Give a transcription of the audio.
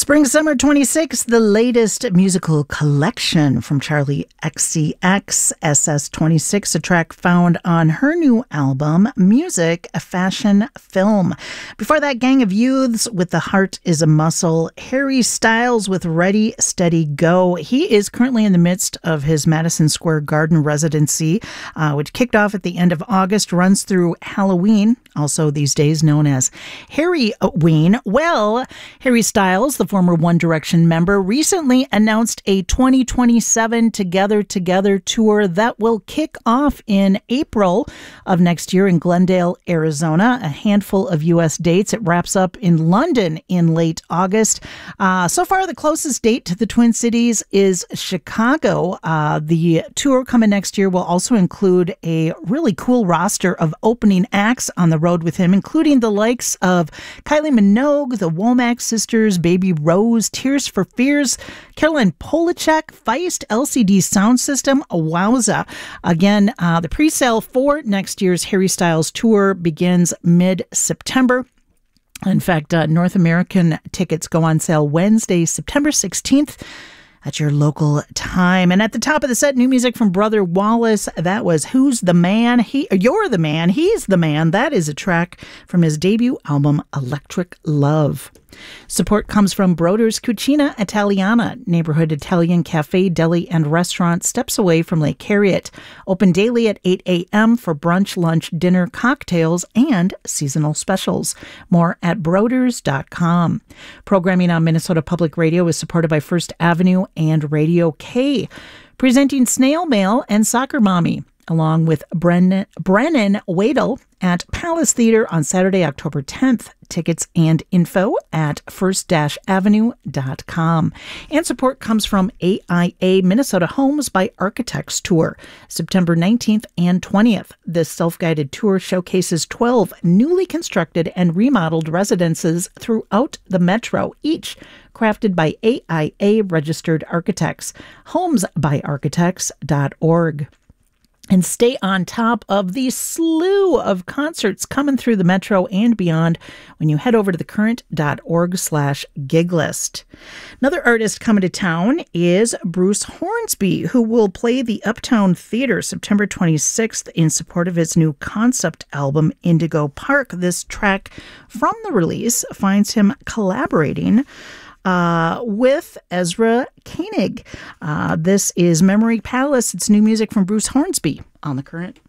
Spring Summer 26, the latest musical collection from Charli XCX, SS26, a track found on her new album, Music, a Fashion Film. Before that, Gang of Youths with The Heart is a Muscle, Harry Styles with Ready, Steady, Go. He is currently in the midst of his Madison Square Garden residency, which kicked off at the end of August, runs through Halloween, also these days known as Harry-ween. Well, Harry Styles, the former One Direction member, recently announced a 2027 Together Together tour that will kick off in April of next year in Glendale, Arizona. A handful of U.S. dates. It wraps up in London in late August. So far, the closest date to the Twin Cities is Chicago. The tour coming next year will also include a really cool roster of opening acts on the road with him, including the likes of Kylie Minogue, the Womack Sisters, Baby Rose, Tears for Fears, Caroline Polachek, Feist, LCD Sound System, Wowza. Again, the pre-sale for next year's Harry Styles tour begins mid-September. In fact, North American tickets go on sale Wednesday, September 16th. At your local time. And at the top of the set, new music from Brother Wallace. That was Who's the Man? You're the Man. He's the Man. That is a track from his debut album, Electric Love. Support comes from Broder's Cucina Italiana, neighborhood Italian cafe, deli, and restaurant steps away from Lake Harriet. Open daily at 8 a.m. for brunch, lunch, dinner, cocktails, and seasonal specials. More at Broders.com. Programming on Minnesota Public Radio is supported by First Avenue and Radio K. Presenting Snail Mail and Soccer Mommy, along with Brennan Wadel at Palace Theater on Saturday, October 10th. Tickets and info at first-avenue.com. And support comes from AIA Minnesota Homes by Architects Tour, September 19th and 20th. This self-guided tour showcases 12 newly constructed and remodeled residences throughout the metro, each crafted by AIA registered architects. Homesbyarchitects.org. And stay on top of the slew of concerts coming through the metro and beyond when you head over to thecurrent.org/gig list. Another artist coming to town is Bruce Hornsby, who will play the Uptown Theater September 26th in support of his new concept album, Indigo Park. This track from the release finds him collaborating with Ezra Koenig. This is Memory Palace. It's new music from Bruce Hornsby on The Current.